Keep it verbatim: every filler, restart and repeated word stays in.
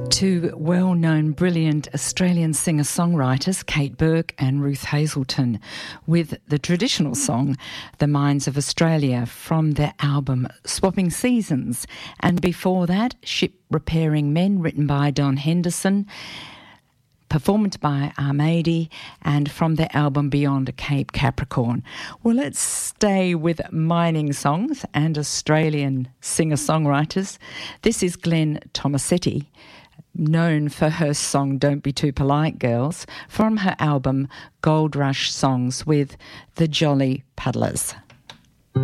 Two well-known, brilliant Australian singer-songwriters, Kate Burke and Ruth Hazelton, with the traditional song, The Minds of Australia, from their album Swapping Seasons. And before that, Ship Repairing Men, written by Don Henderson, performed by Armady, and from their album Beyond Cape Capricorn. Well, let's stay with mining songs and Australian singer-songwriters. This is Glenn Tomasetti, known for her song Don't Be Too Polite Girls, from her album Gold Rush Songs with the Jolly Puddlers.